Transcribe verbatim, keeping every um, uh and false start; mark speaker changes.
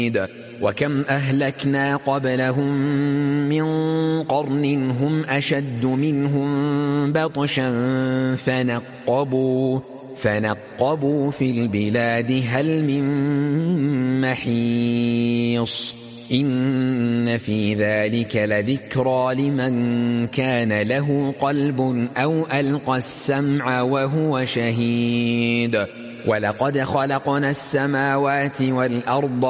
Speaker 1: وكم أهلكنا قبلهم من قرن هم أشد منهم بطشا فنقبوا, فنقبوا في البلاد هل من محيص إن في ذلك لذكرى لمن كان له قلب أو ألقى السمع وهو شهيد ولقد خلقنا السماوات والأرض